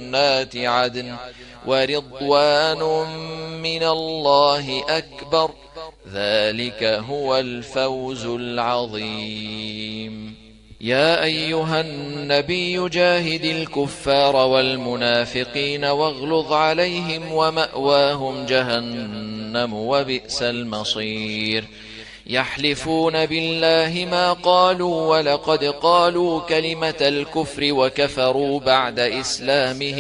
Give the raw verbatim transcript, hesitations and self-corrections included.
جنات عدن ورضوان من الله أكبر ذلك هو الفوز العظيم. يا أيها النبي جاهد الكفار والمنافقين واغلظ عليهم ومأواهم جهنم وبئس المصير. يحلفون بالله ما قالوا ولقد قالوا كلمة الكفر وكفروا بعد إسلامهم